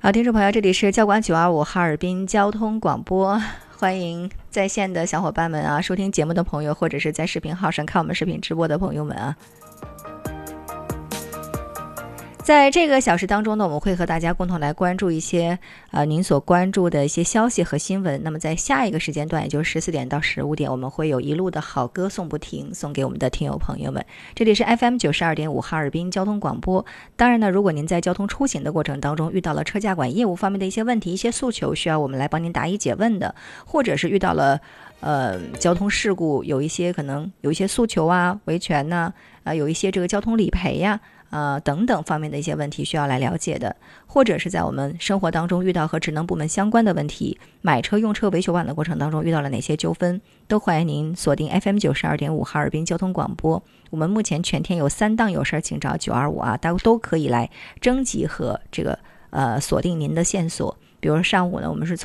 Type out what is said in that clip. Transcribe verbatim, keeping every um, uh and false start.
好，听众朋友，这里是交广九二五哈尔滨交通广播，欢迎在线的小伙伴们啊，收听节目的朋友，或者是在视频号上看我们视频直播的朋友们啊。在这个小时当中呢，我们会和大家共同来关注一些呃您所关注的一些消息和新闻。那么在下一个时间段，也就是十四点到十五点，我们会有一路的好歌送不停，送给我们的听友朋友们。这里是 F M 九十二点五哈尔滨交通广播。当然呢，如果您在交通出行的过程当中遇到了车驾管业务方面的一些问题、一些诉求，需要我们来帮您答疑解问的，或者是遇到了呃交通事故，有一些可能有一些诉求啊、维权呐、啊，有一些这个交通理赔呀。呃，等等方面的一些问题需要来了解的，或者是在我们生活当中遇到和职能部门相关的问题，买车、用车、维修网的过程当中遇到了哪些纠纷，都欢迎您锁定 F M 九十二点五哈尔滨交通广播。我们目前全天有三档有事请找九二五啊，大家都可以来征集和这个呃锁定您的线索。比如说上午呢，我们是从